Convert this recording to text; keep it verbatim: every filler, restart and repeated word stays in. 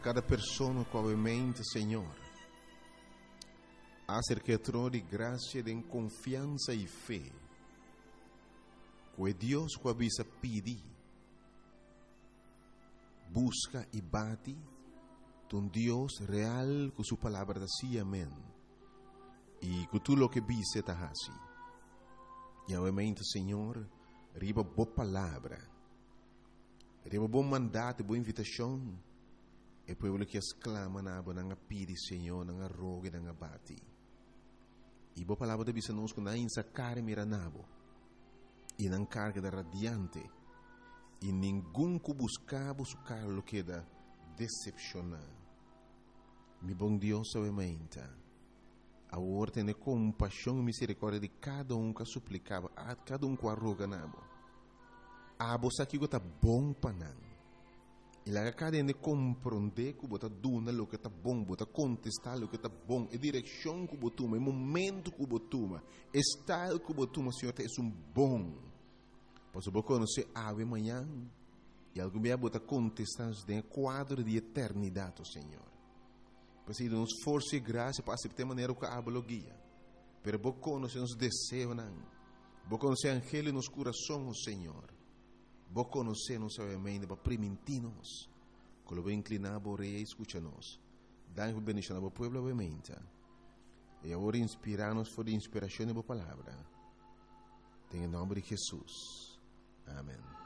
cada pessoa com a mente, Senhor. Acerca de graça, de confiança e fé. Que Deus que avisa pedir, busca e bate, um Deus real com sua palavra da si, amém. E que tu lo que vise ta hasi. E obviamente, Senhor, riba boa palavra, riba bom mandato, boa invitação, e povo que exclama na aba nanga pidi, Senhor, nanga rogue, nanga bati. E boa palavra da bisa nos na insa care miranabo, e nang carga da radiante, e ninguém que buscava su carlo que da decepcionar. Mi bom Deus, obviamente, a ordem de compaixão e misericórdia de cada um que suplicava, a cada um que arroga nabo. A você que está bom para não. E lá cada um de compreender que você duna o que está bom, você contestar o que está bom, a direção que você toma, o momento que você toma, o estado que você toma, Senhor, é um bom. Pois você conhecer ave amanhã e algum dia você contestar no quadro de eternidade, Senhor. Pois se nos força e graça para aceitar a maneira que a lo guia. Pero você conhece nos desejos, você conhece angelo nos corações, Senhor. Você conhece nos obviamente para permitir-nos. Quando você inclinar a orelha e escuta-nos. Dá-nos bendição ao povo, obviamente. E agora inspirar-nos por a inspiração da palavra. Em nome de Jesus. Amém.